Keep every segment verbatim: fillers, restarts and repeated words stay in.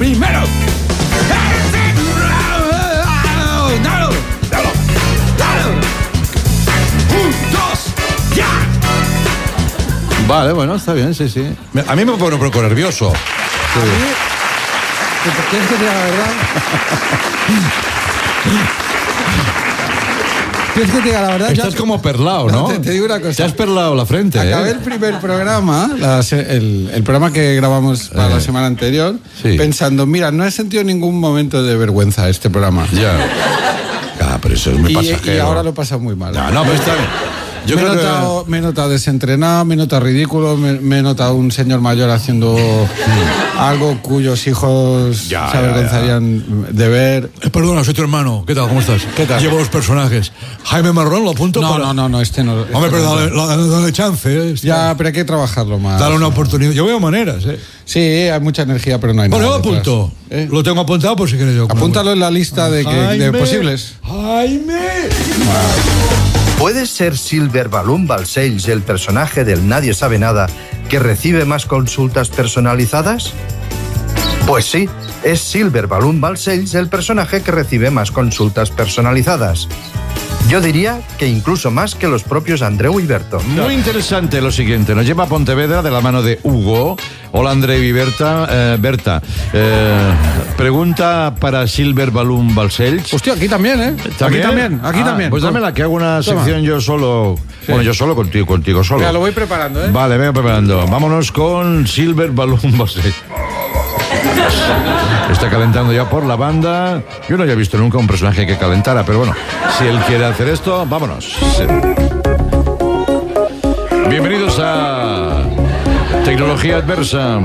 primero. ¡Dalo! ¡Dalo! ¡Dalo! ¡Un, dos, ya! Vale, bueno, está bien, sí, sí. A mí me pone un poco nervioso. Sí. ¿A mí? ¿Quieres que te diga la verdad? ¿Quieres que te diga la verdad? Estás ya... como perlao, ¿no? Te, te digo una cosa. Te has perlado la frente, Acabé ¿eh? el primer programa, la, el, el programa que grabamos para eh, la semana anterior, sí. pensando, mira, no he sentido ningún momento de vergüenza este programa. Ya. Ah, pero eso es muy y, pasajero. Y ahora lo he pasado muy mal. No, no, pero está bien. Yo me, creo he notado, que... me he notado desentrenado, me he notado ridículo, me, me he notado un señor mayor haciendo mm. algo cuyos hijos ya, se avergonzarían ya, ya. de ver. Eh, perdona, soy tu hermano. ¿Qué tal? ¿Cómo estás? ¿Qué tal? Llevo los personajes. Jaime Marrón, lo apunto no, para... No, no, no, este no. Este Hombre, pero no, dale, dale, dale chance. Eh, este... Ya, pero hay que trabajarlo más. Dale una oportunidad. Yo veo maneras, ¿eh? Sí, hay mucha energía, pero no hay bueno, nada. Bueno, yo apunto. ¿Eh? Lo tengo apuntado por si quieres yo. Apúntalo en la lista de, que, de posibles. ¡Jaime! ¿Puede ser Silver Balloon Balcells el personaje del Nadie Sabe Nada que recibe más consultas personalizadas? Pues sí, es Silver Balloon Balcells el personaje que recibe más consultas personalizadas. Yo diría que incluso más que los propios Andreu y Berto. Muy interesante lo siguiente. Nos lleva a Pontevedra de la mano de Hugo. Hola, Andreu y Berta. Eh, Berta, eh, pregunta para Silver Balloon Balcells. Hostia, aquí también, ¿eh? ¿También? Aquí también, aquí ah, también. Pues dámela, que hago una Toma. sección yo solo. Sí. Bueno, yo solo contigo, contigo solo. Ya, lo voy preparando, ¿eh? Vale, vengo preparando. Vámonos con Silver Balloon Balcells. Está calentando ya por la banda. Yo no había visto nunca un personaje que calentara, pero bueno, si él quiere hacer esto, vámonos. Sí. Bienvenidos a Tecnología Adversa.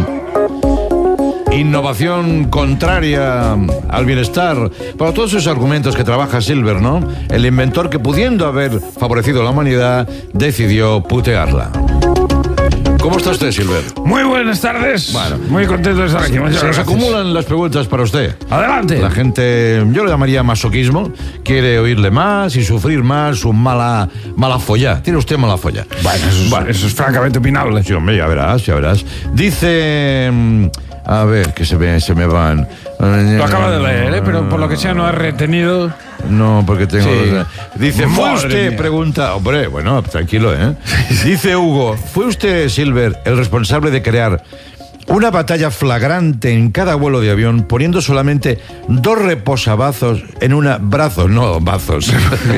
Innovación contraria al bienestar. Para todos esos argumentos que trabaja Silver, ¿no? El inventor que, pudiendo haber favorecido a la humanidad, decidió putearla. ¿Cómo está usted, Silver? Muy buenas tardes. Bueno, muy contento de estar aquí. Muchas se nos gracias. acumulan las preguntas para usted. Adelante. La gente, yo lo llamaría masoquismo, quiere oírle más y sufrir más su mala, mala folla. Tiene usted mala folla. Bueno, eso es, bueno, eso es francamente opinable. Sí, hombre, ya verás, ya verás. Dice... A ver, que se me, se me van. Lo acabo de leer, ¿eh? Pero por lo que sea no ha retenido... No, porque tengo... Sí. Los... Dice, ¿fue Madre usted, mía. pregunta... Hombre, bueno, tranquilo, ¿eh? Dice Hugo, ¿fue usted, Silver, el responsable de crear una batalla flagrante en cada vuelo de avión, poniendo solamente dos reposabrazos en una... Brazos, no bazos.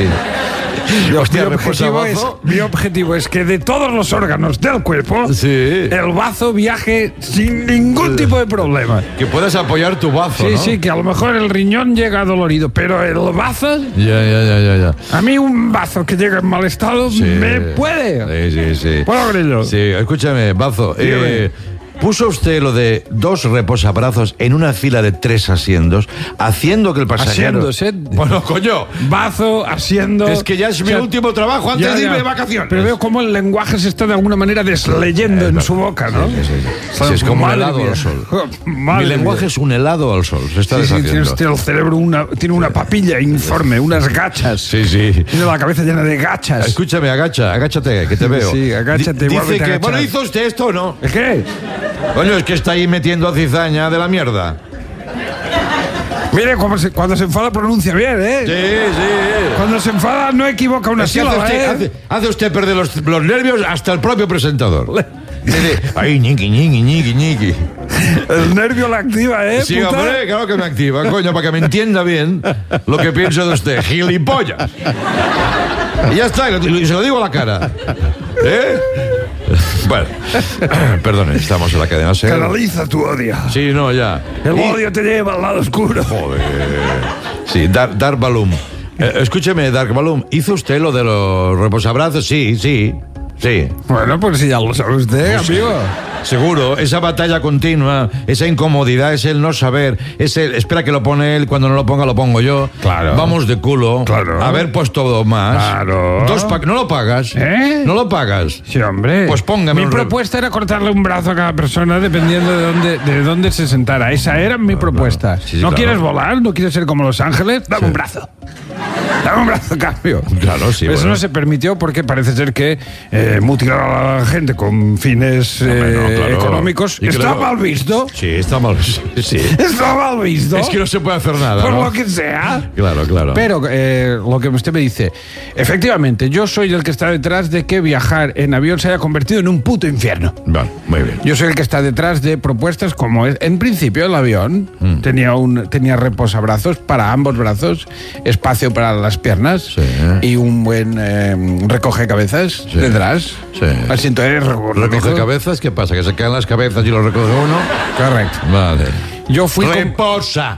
Hostia, mi, objetivo es, mi objetivo es que de todos los órganos del cuerpo, sí. el bazo viaje sin ningún tipo de problema. Que puedas apoyar tu bazo, Sí, ¿no? sí, que a lo mejor el riñón llega dolorido, pero el bazo... Ya, ya, ya, ya, ya. A mí un bazo que llega en mal estado Sí. me puede. Sí, sí, sí. ¿Puedo, Grillo? Sí, escúchame, bazo. Eh, ¿Puso usted lo de dos reposabrazos en una fila de tres asientos, haciendo que el pasajero... Asientos, ¿eh? Bueno, coño. Bazo, asiendo... Es que ya es o mi sea, último trabajo antes ya, de irme ya. de vacaciones. Pero veo cómo el lenguaje se está de alguna manera desleyendo Eh, en no. su boca, ¿no? Sí, sí, sí. Sí, sí, es como un Madre helado mía. al sol. Madre Mi lenguaje mía. es un helado al sol. Se está Sí, sí, deshaciendo. tiene usted el cerebro, una, tiene una papilla informe, unas gachas. Sí, sí. Tiene la cabeza llena de gachas. Escúchame, agacha, agáchate, que te veo. Sí, agáchate, Di- vuélvete Dice a que, agachar. bueno, ¿hizo usted esto o no? ¿El qué? Coño, es que está ahí metiendo cizaña de la mierda. Mire, cuando se, cuando se enfada pronuncia bien, ¿eh? Sí, sí. Cuando se enfada no equivoca una Es que hace sílaba, usted, ¿eh? hace, hace usted perder los, los nervios hasta el propio presentador. Dice, ay, ñiqui, ñiqui, ñiqui, ñiqui. El nervio la activa, ¿eh? Sí, puta? hombre, claro que me activa, coño, para que me entienda bien lo que pienso de usted, gilipollas. Y ya está, y, lo, y se lo digo a la cara. ¿Eh? Bueno, perdone, estamos en la cadena SER. Canaliza tu odio. Sí, no, ya. El Y- odio te lleva al lado oscuro. Joder. Sí, Dark, Dark Balloon. Eh, escúcheme, Dark Balloon, ¿hizo usted lo de los reposabrazos? Sí, sí, sí. Bueno, pues si ya lo sabe usted, amigo. Seguro, esa batalla continua, esa incomodidad, es el no saber, es el espera que lo pone él, cuando no lo ponga lo pongo yo. Claro. Vamos de culo. Claro. Haber puesto más. Claro. Dos pa- no lo pagas. ¿Eh? No lo pagas. Sí, hombre. Pues póngame Mi un re- propuesta era cortarle un brazo a cada persona dependiendo de dónde, de dónde se sentara. Esa era mi propuesta. Sí, sí, ¿No claro. quieres volar? ¿No quieres ser como Los Ángeles? Dame un brazo. Dame un brazo a cambio. Claro, sí, Eso bueno. no se permitió porque parece ser que eh, mutilar a la gente con fines eh, Hombre, no, claro. económicos Y que está luego- mal visto. Sí, está mal visto. Sí. Está mal visto. Es que no se puede hacer nada, Por ¿no? lo que sea. Claro, claro. Pero eh, lo que usted me dice, efectivamente, yo soy el que está detrás de que viajar en avión se haya convertido en un puto infierno. Vale, muy bien. Yo soy el que está detrás de propuestas como es. En principio el avión Mm. tenía un tenía reposabrazos para ambos brazos, espacio para las piernas Sí. y un buen eh, recoge cabezas Sí. detrás. Sí. Asiento de ¿Recoge cabezas? ¿Qué pasa? ¿Que se caen las cabezas y lo recoge uno? Correcto. Vale. Yo fui con- Reposa.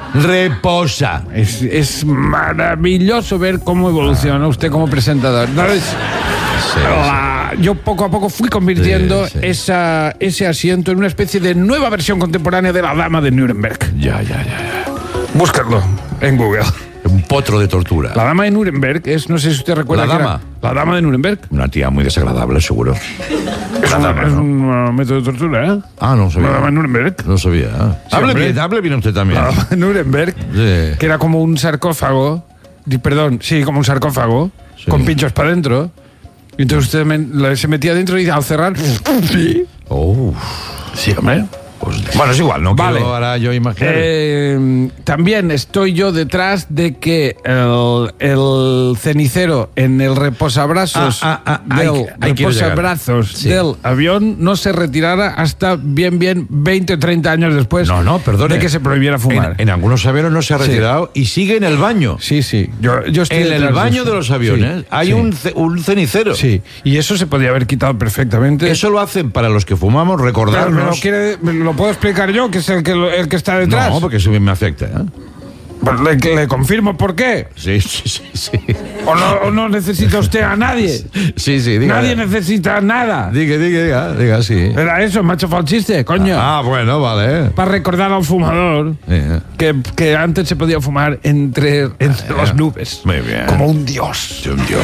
Reposa. Es, es maravilloso ver cómo evoluciona usted como presentador. ¿No es? Sí, La- yo poco a poco fui convirtiendo Sí, sí. Esa, ese asiento en una especie de nueva versión contemporánea de la Dama de Nuremberg. Ya, ya, ya. Búscalo en Google. Un potro de tortura. La Dama de Nuremberg es, no sé si usted recuerda. ¿La que era- dama? la Dama de Nuremberg. Una tía muy desagradable, seguro. Es, La un, dama, es ¿no? un uh, método de tortura, ¿eh? Ah, no sabía. La Dama de Nuremberg. No sabía. Sí, hable hombre. bien, hable bien usted también. La Dama de Nuremberg, Sí. que era como un sarcófago. di- Perdón, sí, como un sarcófago, Sí. con pinchos para adentro. Y entonces usted me- la- se metía dentro y al cerrar. Sí. Oh. Sí, hombre. Pues, bueno, es igual, no Vale. quiero ahora yo imaginar. Eh, también estoy yo detrás de que el, el cenicero en el reposabrazos Ah, ah, ah, del ahí- ahí quiero llegar. reposabrazos Sí. del avión no se retirara hasta bien bien veinte o treinta años después No, no, perdone. de que se prohibiera fumar. En, en algunos aviones no se ha Sí. retirado y sigue en el baño. Sí, sí. Yo, yo estoy En el detrás baño eso. de los aviones Sí, hay sí. Un, ce- un cenicero. Sí, y eso se podía haber quitado perfectamente. Eso lo hacen para los que fumamos, Pero recordarnos. me lo, quiere- me lo puedo explicar yo, que es el que, lo- el que está detrás. No, porque eso me afecta. ¿eh? Pues le, le confirmo por qué. Sí, sí, sí. Sí, ¿O no, o no necesita usted a nadie? sí, sí diga. Nadie necesita nada. Diga, diga, diga, diga, sí. Era eso, me ha hecho falso chiste, coño. Ah, bueno, vale. Para recordar al fumador Eh, que, que antes se podía fumar entre, entre las nubes. Muy bien. Como un dios. Dios, Dios.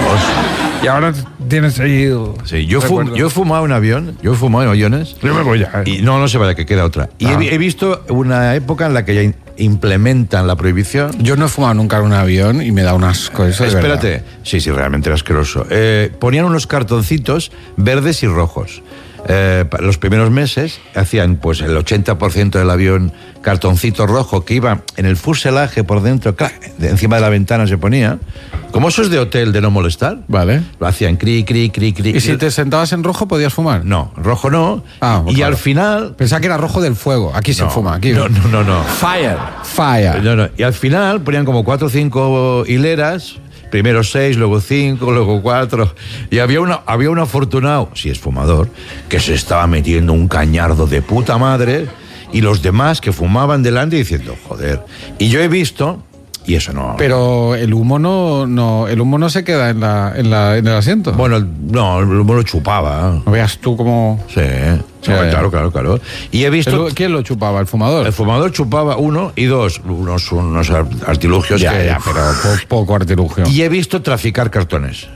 Y ahora tienes ahí el Sí, yo, fum- recuerdo. yo he fumado en avión, yo he fumado en aviones. Yo me voy ya. eh. Y no, no se vaya, que queda otra. Y Ah. he, he visto una época en la que ya in- implementan la prohibición. Yo no he fumado nunca en un avión y me da un asco. Eso de Espérate. verdad. Sí, sí, realmente era asqueroso. Eh, ponían unos cartoncitos verdes y rojos. Eh, pa- los primeros meses hacían pues el ochenta por ciento del avión cartoncito rojo que iba en el fuselaje por dentro, ¡clac! De encima de la ventana se ponía. Como eso es de hotel de no molestar. Vale. Lo hacían cri, cri, cri, cri. ¿Y si te sentabas en rojo podías fumar? No, rojo no. Ah, y claro. al final... Pensaba que era rojo del fuego. Aquí se No, fuma. Aquí. no, no, no, no. Fire. Fire. No, no. Y al final ponían como cuatro o cinco hileras, primero seis, luego cinco, luego cuatro. Y había, una, había un afortunado, si es fumador, que se estaba metiendo un cañardo de puta madre y los demás que fumaban delante diciendo, joder. Y yo he visto, y eso no... Pero el humo no, no, el humo no se queda en, la, en, la, en el asiento. Bueno, no, el humo lo chupaba. No veas tú cómo... Sí, sí, Ya, ya. claro, claro, claro. Y he visto... ¿El- ¿Quién lo chupaba? ¿El fumador? El fumador chupaba uno y dos, unos, unos artilugios ya, que... ya, pero po- poco artilugio. Y he visto traficar cartones.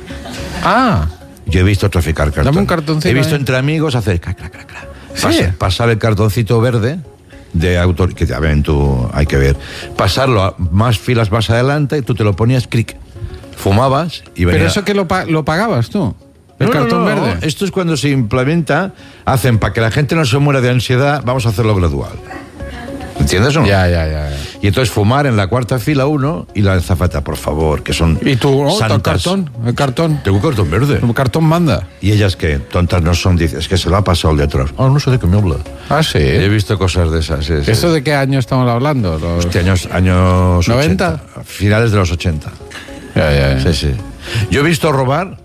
Ah, Yo he visto traficar cartones. Dame un cartoncito, He visto eh. entre amigos hacer... Crac, crac, crac, crac. Sí. Pas- pasar el cartoncito verde de autor... Que ya ven tú, hay que ver. Pasarlo a más filas más adelante y tú te lo ponías, clic. Fumabas y venía... pero eso que lo, pa- lo pagabas tú. El No, no, cartón no, no. verde. Esto es cuando se implementa, hacen para que la gente no se muera de ansiedad, vamos a hacerlo gradual. ¿Entiendes o no? Ya, ya, ya. ya. Y entonces fumar en la cuarta fila uno y la azafata, por favor, que son ¿Y tú? Oh, el santas. cartón. El cartón. Tengo un cartón verde. El cartón manda. Y ellas que tontas no son, dices, es que se lo ha pasado el de atrás. Ah, no sé de qué me habla. Ah, sí. He visto cosas de esas. Sí, sí. ¿Esto de qué año estamos hablando? Los... Este años, años ¿noventa? ochenta, finales de los ochenta. Ya, ya, ya. Sí, sí. Yo he visto robar,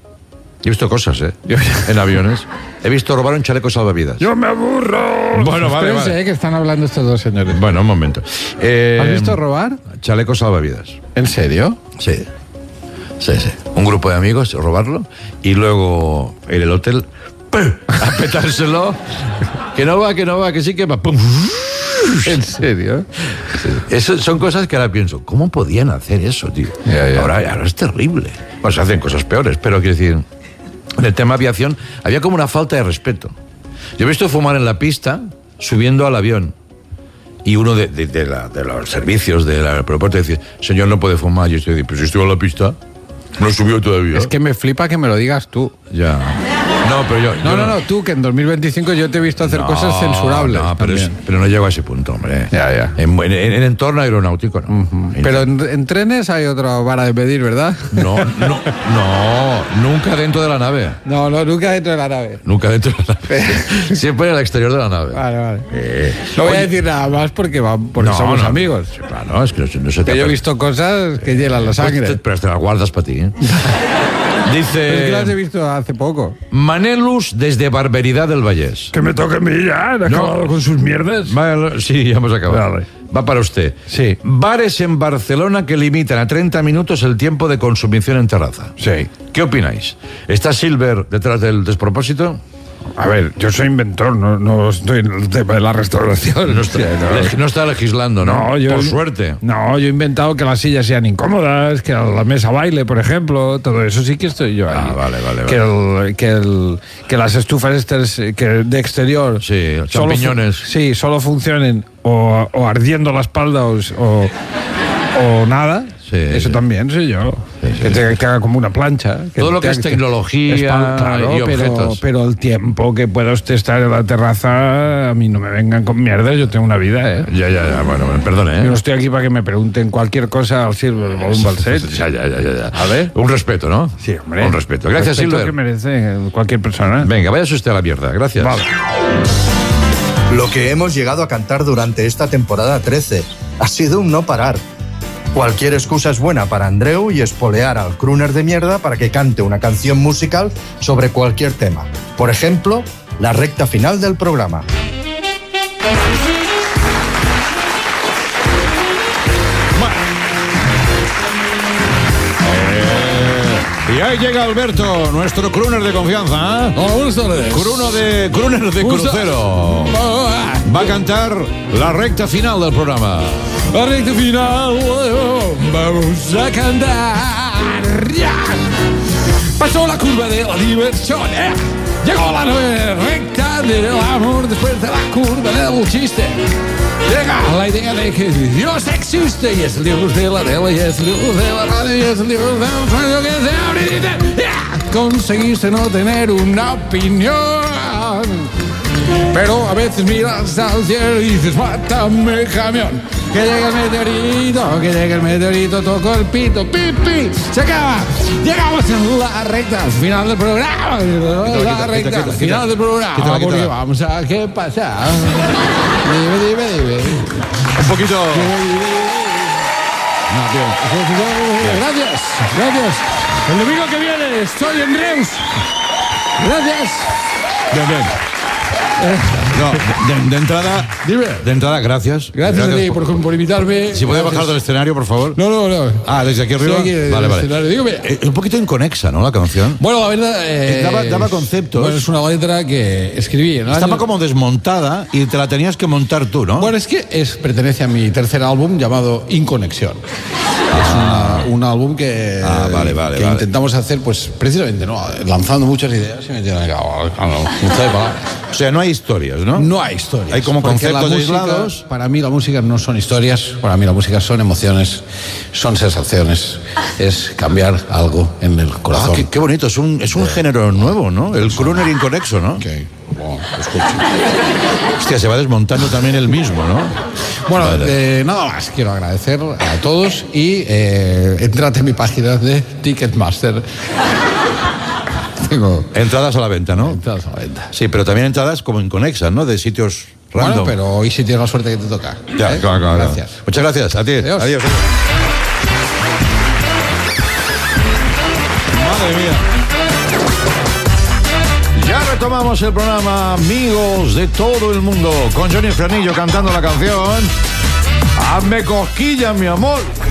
he visto cosas, ¿eh? En aviones. He visto robar un chaleco salvavidas. Yo me aburro. Bueno, vale, Espérense, vale. eh, que están hablando estos dos señores. Bueno, un momento. Eh, ¿Has visto robar? Chaleco salvavidas. ¿En serio? Sí. Sí, sí. Un grupo de amigos, robarlo, y luego en el hotel, ¡pum! A petárselo. Que no va, que no va, que sí que va. ¡Pum! ¿En serio? Sí. Eso son cosas que ahora pienso, ¿cómo podían hacer eso, tío? Ya, ya. Ahora, ahora es terrible. Pues se hacen cosas peores, pero quiero decir, en el tema aviación había como una falta de respeto. Yo he visto fumar en la pista subiendo al avión. y uno de, de, de, la, de los servicios del aeropuerto dice, señor, no puede fumar. Y yo estoy, pero si estuvo en la pista, no subió todavía. Es que me flipa que me lo digas tú. Ya. No, pero yo... No, yo no, no, tú, que en dos mil veinticinco yo te he visto hacer no, cosas censurables. No, pero, es, pero no llego a ese punto, hombre. Ya, ya. En, en, en el entorno aeronáutico, no. Uh-huh. Pero en, en trenes hay otra vara de medir, ¿verdad? No, no, no, nunca dentro de la nave. No, no, nunca dentro de la nave. Nunca dentro de la nave. Siempre en el exterior de la nave. Vale, vale. Eh, no voy oye, a decir nada más porque, va, porque no, somos no, amigos. Sí, claro, es que no, no se te Que yo he apare- visto cosas que hielan la sangre. Pues te- pero te las guardas para ti, ¿eh? Pero es que las he Dice visto hace poco. Manelus desde Barberidad del Vallés. Que me toque a mí ya, he acabado con sus mierdas. Va- sí, ya hemos acabado. Vale. Va para usted. Sí. Bares en Barcelona que limitan a treinta minutos el tiempo de consumición en terraza. Sí. ¿Qué opináis? ¿Está Silver detrás del despropósito? A ver, yo soy inventor, no, no estoy en el tema de la restauración. No está, leg- no está legislando, ¿no? No, yo- Por suerte. No, yo he inventado que las sillas sean incómodas, que la mesa baile, por ejemplo, todo eso sí que estoy yo ahí. Ah, vale, vale, Que, el, que, el, que las estufas estas eh, que de exterior... Sí, solo fu- champiñones. Sí, solo funcionen o, o ardiendo la espalda o, o, o nada. Sí, eso sí. también soy yo. Sí, sí, que, te, que haga como una plancha. Todo lo que te- es tecnología espal- claro, y pero, objetos. pero el tiempo que pueda usted estar en la terraza, a mí no me vengan con mierda, yo tengo una vida, ¿eh? Ya, ya, ya, bueno, bueno, perdone, Yo no ¿eh? estoy aquí para que me pregunten cualquier cosa al Silver Balloon Balset. Ya, ya, ya, ya, ya. A ver. Un respeto, ¿no? Sí, hombre. Un respeto. Gracias, Respeto Silver. que merece cualquier persona. Venga, váyase usted a la mierda. Gracias. Vale. Lo que hemos llegado a cantar durante esta temporada trece ha sido un no parar. Cualquier excusa es buena para Andreu y espolear al crooner de mierda para que cante una canción musical sobre cualquier tema. Por ejemplo, la recta final del programa. Y ahí llega Alberto, nuestro crooner de confianza. ¿eh? Hola, buenas tardes. Cruno de, crooner de Buenas crucero. tardes. Va a cantar la recta final del programa. La recta final, vamos a cantar. Ya. Pasó la curva de la diversión, ¿eh? Llegó la nueva recta del amor después de la curva del chiste. Llega la idea de que Dios existe y es el Dios de la tele y es el Dios de la radio y es el Dios del sueño que se abre. Ya. Conseguiste no tener una opinión. Pero a veces miras al cielo y dices, mátame, camión. Que llega el meteorito, que llega el meteorito, toco el pito, pipi, se acaba. Llegamos a la recta final del programa. La quita, recta quita, quita, final quita. del programa. Quítala, Porque quítala. vamos a qué pasa. Dime, dime, dime. Un poquito. No, bien. Gracias, gracias. El domingo que viene estoy en Reus. Gracias. Bien, bien. No, de, de entrada. Dime. De entrada, gracias. Gracias a ti por, por invitarme. Si puede Gracias. bajar del escenario, por favor. No, no, no. Ah, desde aquí arriba. Estoy aquí en vale, el vale. escenario. Dígame. Eh, un poquito inconexa, ¿no? La canción. Bueno, la verdad. eh, Daba- daba conceptos. Bueno, es una letra que escribí. En el Estaba año- como desmontada y te la tenías que montar tú, ¿no? Bueno, es que es, pertenece a mi tercer álbum llamado Inconexión. Es una- un álbum que, Ah, vale, vale, que vale. intentamos hacer, pues precisamente, ¿no? Lanzando muchas ideas y metiendo en el O sea, no hay historias, ¿no? No hay historias. Hay como porque conceptos la música, aislados. Para mí la música no son historias, para mí la música son emociones, son sensaciones, es cambiar algo en el Ah, corazón. qué, qué bonito. Es un, es un género nuevo, ¿no? El crooner inconexo, ¿no? Ok, bueno, escucho. Hostia, se va desmontando también el mismo, ¿no? Bueno, Vale. eh, nada más, quiero agradecer a todos y eh, entrate en mi página de Ticketmaster. Tengo Entradas a la venta, ¿no? entradas a la venta. Sí, pero también entradas como inconexas, ¿no? De sitios random. Bueno, pero hoy sí tienes la suerte que te toca. Ya, ¿eh? claro, claro. Gracias. Muchas gracias. A ti. Adiós. Adiós. Madre mía. Ya retomamos el programa, amigos de todo el mundo, con Johnny Frenillo cantando la canción Hazme cosquillas, mi amor.